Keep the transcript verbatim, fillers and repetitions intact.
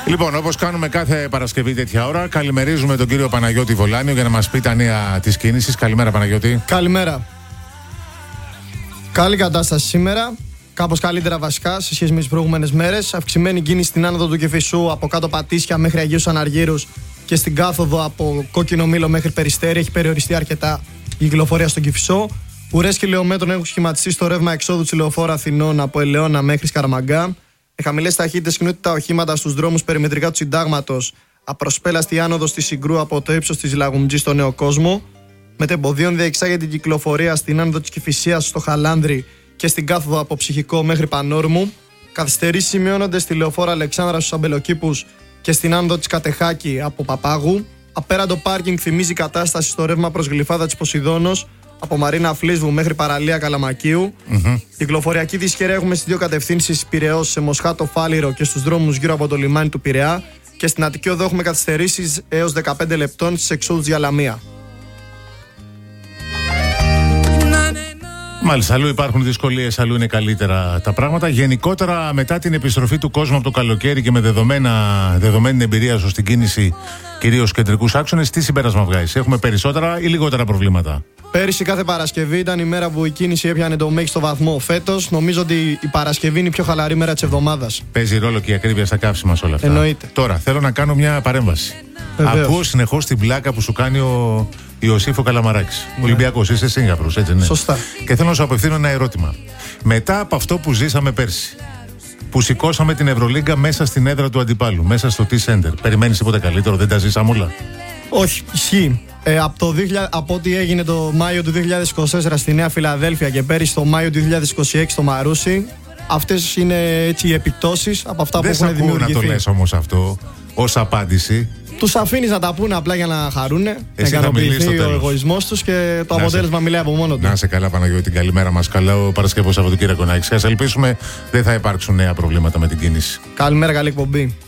Λοιπόν, όπως κάνουμε κάθε Παρασκευή τέτοια ώρα, καλημερίζουμε τον κύριο Παναγιώτη Βολάνιο για να μας πει τα νέα της κίνησης. Καλημέρα, Παναγιώτη. Καλημέρα. Καλή κατάσταση σήμερα. Κάπως καλύτερα βασικά σε σχέση με τις προηγούμενες μέρες. Αυξημένη κίνηση στην άνοδο του Κηφισού από κάτω Πατήσια μέχρι Αγίους Αναργύρους και στην κάθοδο από Κόκκινο Μήλο μέχρι Περιστέρι. Έχει περιοριστεί αρκετά η κυκλοφορία στον Κηφισό. Ουρές χιλιομέτρων έχουν σχηματιστεί στο ρεύμα εξόδου της Λεωφόρου Αθηνών από Ελαιώνα μέχρι Σκαραμαγκά. Με χαμηλές ταχύτητες κινούνται τα οχήματα στους δρόμους περιμετρικά του Συντάγματος. Απροσπέλαστη άνοδος της Συγκρού από το ύψος της Λαγουμτζή στο Νέο Κόσμο. Μετεμποδίων διεξάγεται την κυκλοφορία στην άνοδο της Κηφισίας στο Χαλάνδρι και στην κάθοδο από Ψυχικό μέχρι Πανόρμου. Καθυστερήσεις σημειώνονται στη Λεωφόρο Αλεξάνδρα στους Αμπελοκήπους και στην άνοδο της Κατεχάκη από Παπάγου. Απέραντο πάρκινγκ θυμίζει κατάσταση στο ρεύμα προς Γλυφάδα της Ποσειδώνος από Μαρίνα Φλίσβου μέχρι Παραλία Καλαμακίου. Mm-hmm. Κυκλοφοριακή δυσχερία έχουμε στις δύο κατευθύνσεις Πειραιώς σε Μοσχάτο Φάληρο και στους δρόμους γύρω από το λιμάνι του Πειραιά. Και στην Αττική Οδό έχουμε καθυστερήσεις έως δεκαπέντε λεπτών στις εξόδους για Λαμία. Μάλιστα, αλλού υπάρχουν δυσκολίες, αλλού είναι καλύτερα τα πράγματα. Γενικότερα, μετά την επιστροφή του κόσμου από το καλοκαίρι και με δεδομένα, δεδομένη εμπειρία σου στην κίνηση, κυρίως κεντρικούς άξονες, τι συμπέρασμα βγάζεις? Έχουμε περισσότερα ή λιγότερα προβλήματα? Πέρυσι κάθε Παρασκευή ήταν η μέρα που η κίνηση έπιανε το μέγιστο βαθμό. Φέτος νομίζω ότι η Παρασκευή είναι η πιο χαλαρή μέρα της εβδομάδας. Παίζει ρόλο και η ακρίβεια στα καύσιμα σε όλα αυτά. Εννοείται. Τώρα θέλω να κάνω μια παρέμβαση. Βεβαίως. Ακούω συνεχώς την πλάκα που σου κάνει ο Ιωσήφ ο Καλαμαράκης. Ναι. Ολυμπιακός, είσαι Σingapore, έτσι ναι? Σωστά. Και θέλω να σου απευθύνω ένα ερώτημα. Μετά από αυτό που ζήσαμε πέρσι, που σηκώσαμε την Ευρωλίγκα μέσα στην έδρα του αντιπάλου, μέσα στο T-Center, περιμένεις τίποτα καλύτερο? Δεν τα ζήσαμε όλα? Όχι, ισχύει. Ε, από, το δύο χιλιάδες, από ό,τι έγινε το Μάιο του δύο χιλιάδες είκοσι τέσσερα στη Νέα Φιλαδέλφια και πέρυσι το Μάιο του δύο χιλιάδες είκοσι έξι στο Μαρούσι, αυτές είναι έτσι οι επιπτώσεις από αυτά δεν που έχουν δημιουργηθεί. Δεν σ' ακούω να το λες όμως αυτό ως απάντηση. Τους αφήνεις να τα πούνε απλά για να χαρούνε, να ικανοποιηθεί ο εγωισμός τους και το να αποτέλεσμα σε... μιλάει από μόνο του. Να σε καλά, Παναγιώτη, καλημέρα μας. Καλό Παρασκευό Σαββατοκύριακο να έχεις. Ας ελπίσουμε δεν θα υπάρξουν νέα προβλήματα με την κίνηση. Καλημέρα, καλή εκπομπή.